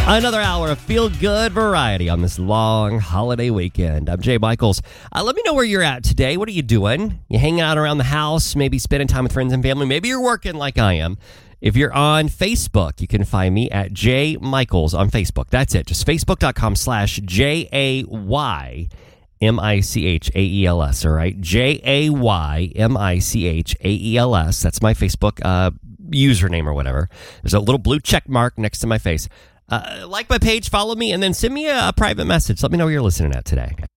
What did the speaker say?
Another hour of feel-good variety on this long holiday weekend. I'm Jay Michaels. Let me know where you're at today. What are you doing? You hanging out around the house, maybe spending time with friends and family. Maybe you're working like I am. If you're on Facebook, you can find me at Jay Michaels on Facebook. That's it. Just facebook.com/JAYMICHAELS. All right. JAYMICHAELS. That's my Facebook username or whatever. There's a little blue check mark next to my face. Like my page, follow me, and then send me a private message. Let me know where you're listening at today.